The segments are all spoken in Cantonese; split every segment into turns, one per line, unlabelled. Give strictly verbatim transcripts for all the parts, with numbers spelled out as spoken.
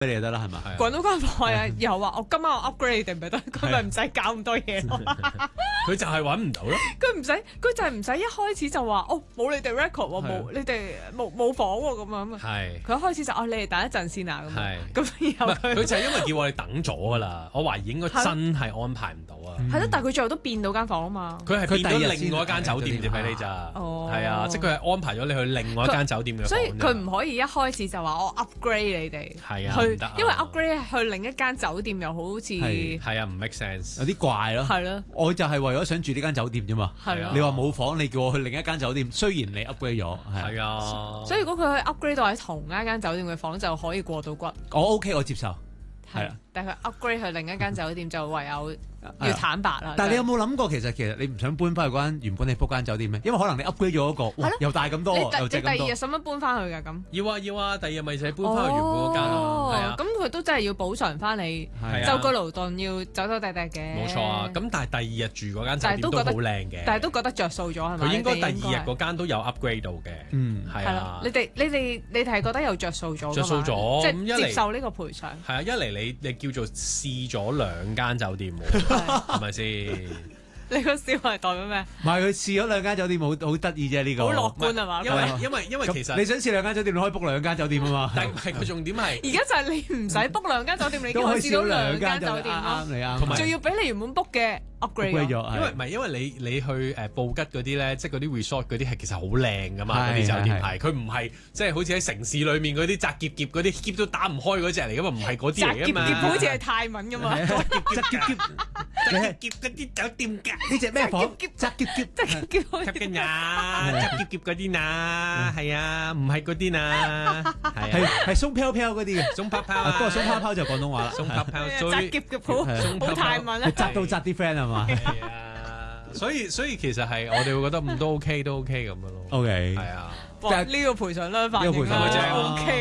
俾你就得啦，係咪？
滾到間房啊，又話我今晚我 upgrade 你哋咪得，佢咪唔使搞咁多嘢咯。
佢就係揾唔到咯。
佢唔使，佢就係唔使一開始就話哦冇你哋 record 喎，冇你哋冇冇房喎咁樣。
係。
佢一開始就哦你哋等一陣先啊咁。
係。
咁然後
佢就係因為叫我哋等咗㗎啦，我懷疑應該真係安排唔到啊。
係咯，但係佢最後都變到間房啊嘛。
佢係變咗另外一間酒店啫，俾你咋。
哦。
係啊，即係佢係安排咗你去另外一間酒店嘅房。
所以佢唔可以一開始就話我 upgrade 你哋。
係啊。
去，因為 upgrade 去另一間酒店又好似
係啊，唔 make sense，
有啲怪咯。
係咯，
我就係為咗想住呢間酒店啫嘛。
係啊，
你話冇房，你叫我去另一間酒店，雖然你 upgrade 咗，
係啊。
所以如果佢去 upgrade 到喺同一間酒店嘅房，就可以過到骨。
我 OK，我接受。係啊，
但係佢 upgrade 去另一間酒店就唯有要坦白啦。
但係你有冇諗過，其實其實你唔想搬翻去嗰間原本你 book 間酒店咩？因為可能你 upgrade 咗嗰個，哇，又大咁多，又值咁多。
你第二日使乜搬翻去㗎咁？
要啊要啊，第二日咪就係搬翻去原本嗰間咯。係啊，
咁佢都真係要補償翻你，周居勞頓要走走趯趯嘅。
冇錯啊，咁但係第二日住嗰間酒店都好靚嘅，
但係都覺得着數咗係咪？
佢應該第二日嗰間都有 upgrade 到嘅。
嗯，
係啊。
你哋你哋你哋係覺得有着數咗？
着數咗，
即係接受呢個賠償。
係啊，一嚟你你叫做試咗兩間酒店喎，係咪先？
你個笑係代表咩？
唔係佢試咗兩間酒店，好好得意啫呢個。
好樂觀係嘛？
因為因為因為其實
你想試兩間酒店，你可以 book 兩間酒店啊嘛。
但係個重點係，
而家就係你唔使 book 兩間酒店，你已經可以試到兩間酒店咯。
啱你啱，
同埋
仲要俾你原本 book 嘅 upgrade
咗。因為唔係因為你你去誒布吉嗰啲咧，即係嗰啲 resort 嗰啲係其實好靚噶嘛，嗰啲酒店係佢唔係即係好似喺城市裡面嗰啲窄夾夾嗰啲夾都打唔開嗰隻嚟噶嘛，唔係嗰啲嚟噶嘛。
窄夾夾好似係泰文噶嘛。
窄夾夾
窄夾嗰啲酒店㗎，
呢隻咩房？窄夾夾
窄夾夾
夾嘅呀，窄夾夾嗰啲呐，係啊，唔係嗰啲呐，
係係鬆飄飄嗰啲嘅，
鬆泡泡啊，
不過鬆泡泡就廣東話啦，
鬆泡泡
窄夾夾好好泰文啊，
窄到窄啲 friend 係嘛？
係啊，所以所以其實係我哋會覺得咁都 OK 都 OK 咁樣咯。
OK，
係啊，
但係呢個賠償咧反應
正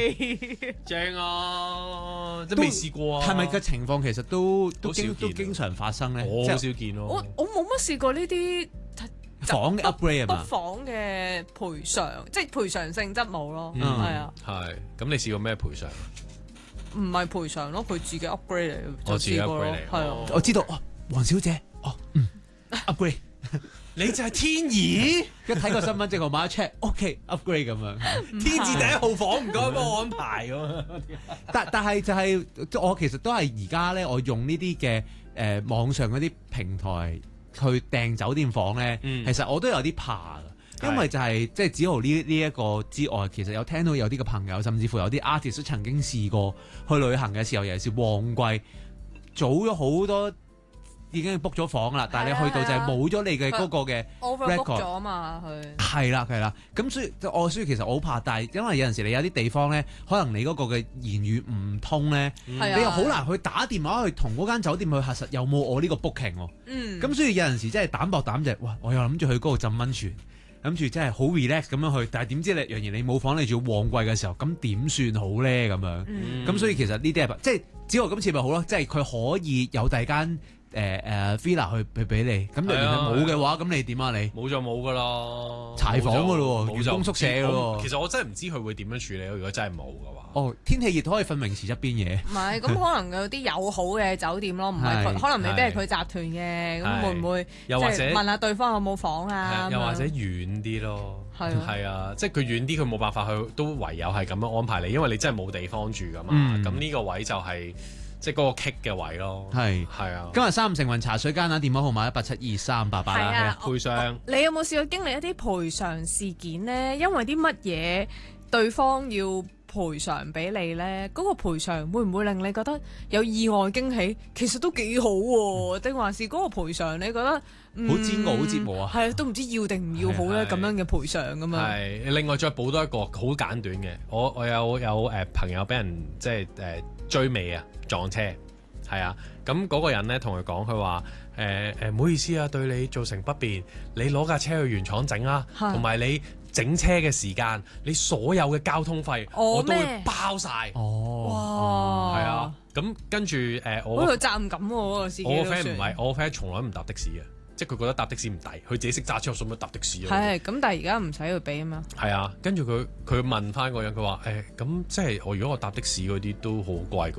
OK，
正啊，都未試過啊。
係咪個情況其實都都經都經常發生咧？
我好少見咯。
我我冇乜試過呢啲
房嘅 upgrade 係嘛？
房嘅賠償，即係賠償性質冇咯，係啊。
係，咁你試過咩賠償？
唔係賠償咯，佢自己 upgrade 嚟，
我自己 upgrade 嚟，
係啊。
我知道，哦，黃小姐，哦，嗯 upgrade。
你就係天意，
一睇個身份證號碼一 check，OK，upgrade 咁樣。
天字第一號房唔該幫我安排咁。
但但係就係、是、我其實都係而家咧，我用呢啲嘅誒網上嗰啲平台去訂酒店房咧，嗯、其實我都有啲怕㗎，因為就係即係子豪呢呢一個之外，其實有聽到有啲嘅朋友，甚至乎有啲 artist 都曾經試過去旅行嘅時候，尤其是旺季，早咗好多。已經 book 咗房啦，但係你去到就係冇咗你嘅嗰個嘅
overbook 咗嘛，佢
係啦係啦，咁所以我所以其實我好怕，但係因為有陣時你有啲地方咧，可能你嗰個嘅言語唔通咧，嗯、你又好難去打電話去同嗰間酒店去核實有冇我呢個 booking 喎。嗯，咁所以有陣時真係膽薄膽就係，哇！我又諗住去嗰度浸溫泉，諗住真係好 relax 咁樣去，但係點知你若然你冇房，你仲要旺季嘅時候，咁點算好咧？咁樣，咁、嗯、所以其實呢啲係即係只係今次咪好咯，即係佢可以有第二間。誒誒 villa 去去俾你，咁若然係冇嘅話，咁你點啊？你冇
就冇噶啦，
柴房噶咯喎，員工宿舍噶喎。
其實我真係唔知佢會點樣處理咯。如果真係冇嘅話，
哦，天氣熱都可以瞓泳池側邊嘢。
唔係，咁可能有啲友好嘅酒店咯，唔係佢，可能未必係佢集團嘅，咁會唔會
又或者
問下對方有冇房啊？
又或者遠啲咯，係係啊，即係佢遠啲，佢冇辦法去，都唯有係咁樣安排你，因為你真係冇地方住噶嘛。咁呢個位就係。即係嗰個棘嘅位咯，係係啊！
今日三五成雲茶水間啊，電話號碼一八七二三八八啦，係啊，賠償。
你有冇試過經歷一啲賠償事件咧？因為啲乜嘢對方要賠償俾你咧？嗰、嗰個賠償會唔會令你覺得有意外驚喜？其實都幾好喎，定還是嗰個賠償你覺得好、
嗯、煎熬、好折磨啊？
係啊，都唔知要定唔要好咧？咁樣嘅賠償咁啊？
係另外再補多一個好簡短嘅，我我有有誒、呃、朋友俾人即係誒、呃、追尾啊！撞車係啊，咁嗰個人咧同佢講，佢話誒誒唔好意思啊，對你造成不便，你攞架車去原廠整啊，同埋你整車嘅時間，你所有嘅交通費、哦、我都會包晒。
哦，
係啊，咁跟住誒、呃、我
好有責任感喎，
我個 friend 唔係，我個 friend 從來唔搭的士嘅。 即係佢覺得搭的士唔抵，佢自己識揸車，我使乜搭的士啊？
係咁，但係而家唔使去俾啊嘛。
係啊，跟住佢佢問翻個人，佢話誒咁即係我如果我搭的士嗰啲都好貴嘅